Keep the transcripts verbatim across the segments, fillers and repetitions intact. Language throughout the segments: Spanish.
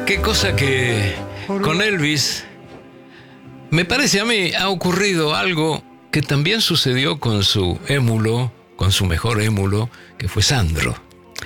Qué cosa que con Elvis, me parece a mí, ha ocurrido algo que también sucedió con su émulo, con su mejor émulo, que fue Sandro.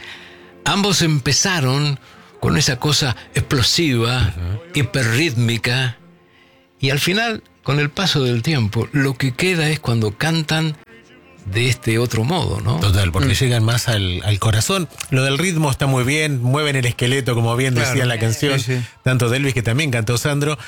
Ambos empezaron con esa cosa explosiva, uh-huh. hiperrítmica, y al final, con el paso del tiempo, lo que queda es cuando cantan de este otro modo, ¿no? Total, porque mm. llegan más al, al corazón. Lo del ritmo está muy bien, mueven el esqueleto, como bien claro, decía la canción, sí, sí. tanto de Elvis, que también cantó Sandro,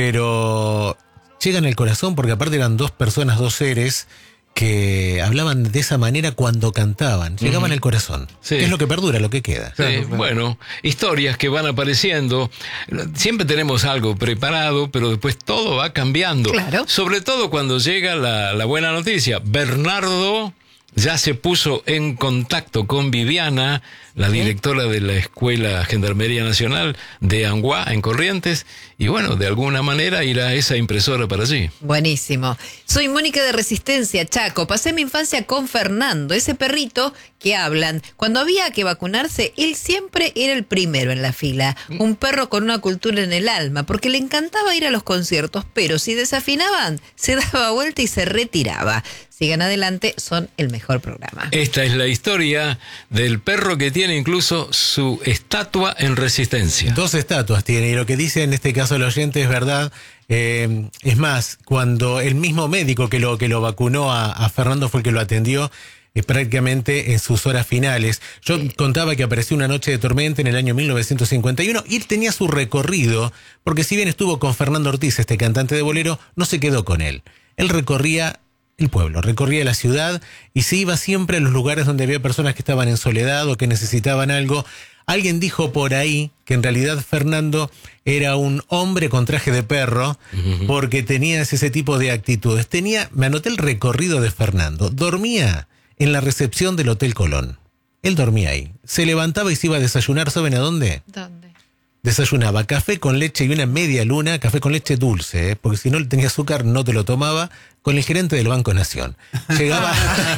pero llegan al corazón porque aparte eran dos personas, dos seres que hablaban de esa manera cuando cantaban, llegaban mm. al corazón. Sí. Es lo que perdura, lo que queda. Sí, claro, claro. Bueno, historias que van apareciendo. Siempre tenemos algo preparado, pero después todo va cambiando. Claro. Sobre todo cuando llega la, la buena noticia. Bernardo ya se puso en contacto con Viviana, la ¿Sí? directora de la Escuela Gendarmería Nacional de Anguá, en Corrientes, y bueno, de alguna manera irá esa impresora para allí. Buenísimo. Soy Mónica de Resistencia, Chaco. Pasé mi infancia con Fernando, ese perrito que hablan. Cuando había que vacunarse, él siempre era el primero en la fila. Un perro con una cultura en el alma, porque le encantaba ir a los conciertos, pero si desafinaban, se daba vuelta y se retiraba. Sigan adelante, son el mejor programa. Esta es la historia del perro que tiene incluso su estatua en Resistencia. Dos estatuas tiene, y lo que dice en este caso el oyente es verdad. Eh, es más, cuando el mismo médico que lo, que lo vacunó a, a Fernando fue el que lo atendió, eh, prácticamente en sus horas finales. Yo sí. contaba que apareció Una noche de tormenta en el año mil novecientos cincuenta y uno, y él tenía su recorrido, porque si bien estuvo con Fernando Ortiz, este cantante de bolero, no se quedó con él. Él recorría el pueblo, recorría la ciudad y se iba siempre a los lugares donde había personas que estaban en soledad o que necesitaban algo. Alguien dijo por ahí que en realidad Fernando era un hombre con traje de perro uh-huh. porque tenía ese tipo de actitudes. Tenía, me anoté el recorrido de Fernando. Dormía en la recepción del Hotel Colón. Él dormía ahí. Se levantaba y se iba a desayunar. ¿Saben a dónde? ¿Dónde? Desayunaba café con leche y una media luna, café con leche dulce, ¿eh? porque si no tenía azúcar no te lo tomaba, con el gerente del Banco Nación. Llegaba,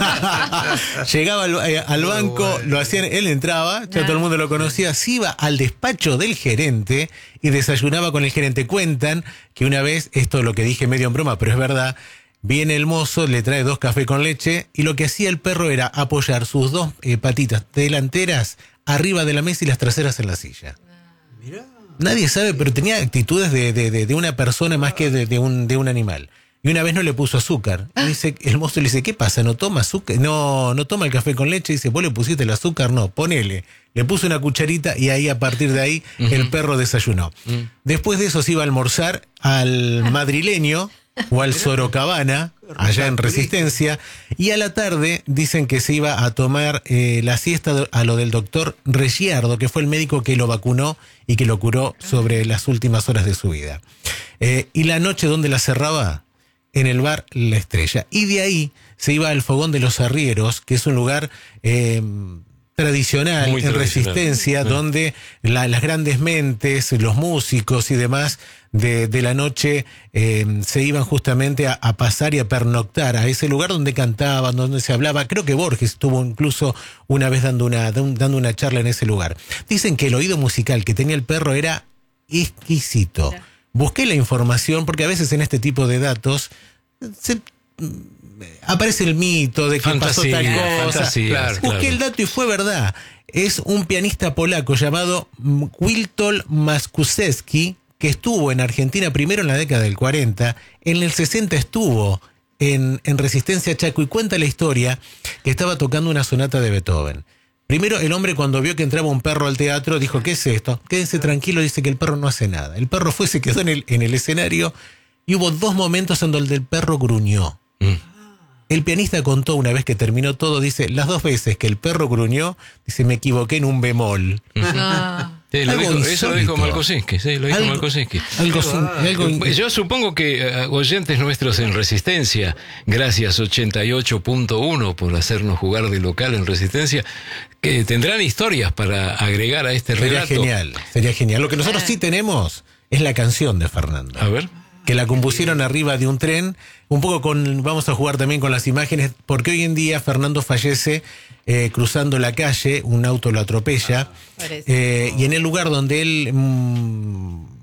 llegaba al, eh, al banco, bueno. lo hacían, él entraba, ya todo el mundo lo conocía, se iba al despacho del gerente y desayunaba con el gerente. Cuentan que una vez, esto es lo que dije medio en broma, pero es verdad, viene el mozo, le trae dos cafés con leche y lo que hacía el perro era apoyar sus dos eh, patitas delanteras arriba de la mesa y las traseras en la silla. Mirá. Nadie sabe, pero tenía actitudes de, de, de, de una persona más que de, de, un, de un animal. Y una vez no le puso azúcar. Y dice, el mozo le dice, ¿qué pasa? ¿No toma azúcar? No, no toma el café con leche. Y dice, ¿vos le pusiste el azúcar? No, ponele. Le puso una cucharita y ahí a partir de ahí uh-huh. el perro desayunó. Uh-huh. Después de eso se iba a almorzar al Madrileño o al Sorocabana, allá en Resistencia, y a la tarde dicen que se iba a tomar eh, la siesta a lo del doctor Reggiardo, que fue el médico que lo vacunó y que lo curó sobre las últimas horas de su vida. Eh, y la noche, ¿dónde la cerraba? En el bar La Estrella. Y de ahí se iba al Fogón de los Arrieros, que es un lugar eh, tradicional Muy en tradicional. Resistencia, sí. donde la, las grandes mentes, los músicos y demás de, de la noche eh, se iban justamente a, a pasar y a pernoctar a ese lugar donde cantaban, donde se hablaba. Creo que Borges estuvo incluso una vez dando una, dando una charla en ese lugar. Dicen que el oído musical que tenía el perro era exquisito. Sí. Busqué la información porque a veces en este tipo de datos se, aparece el mito de que fantasía, pasó tal cosa. Fantasía, claro, Busqué claro. el dato y fue verdad. Es un pianista polaco llamado Witold Maskuszewski, que estuvo en Argentina primero en la década del cuarenta, en el sesenta estuvo en, en Resistencia Chaco y cuenta la historia que estaba tocando una sonata de Beethoven. Primero, el hombre cuando vio que entraba un perro al teatro dijo, ¿qué es esto? Quédense tranquilo, dice que el perro no hace nada. El perro fue, se quedó en el, en el escenario y hubo dos momentos en donde el perro gruñó. Mm. El pianista contó una vez que terminó todo, dice, las dos veces que el perro gruñó, dice, me equivoqué en un bemol. Ah. Sí, lo dijo, eso lo dijo Malkosinski, sí, lo dijo algo, Malkosinski. Algo, algo, yo supongo que uh, oyentes nuestros en Resistencia, gracias ochenta y ocho punto uno por hacernos jugar de local en Resistencia, que tendrán historias para agregar a este sería relato. Sería genial, sería genial. Lo que nosotros sí tenemos es la canción de Fernando. A ver. Que la compusieron arriba de un tren, un poco con, vamos a jugar también con las imágenes, porque hoy en día Fernando fallece eh, cruzando la calle, un auto lo atropella, eh, y en el lugar donde él mmm,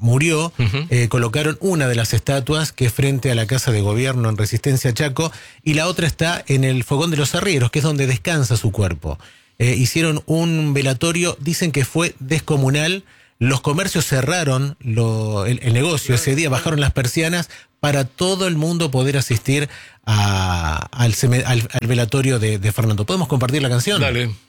murió, Ujú. eh, colocaron una de las estatuas que es frente a la Casa de Gobierno en Resistencia Chaco y la otra está en el Fogón de los Arrieros, que es donde descansa su cuerpo. Eh, hicieron un velatorio, dicen que fue descomunal. Los comercios cerraron lo, el, el negocio ese día, bajaron las persianas para todo el mundo poder asistir a, al, seme- al, al velatorio de, de Fernando. ¿Podemos compartir la canción? Dale.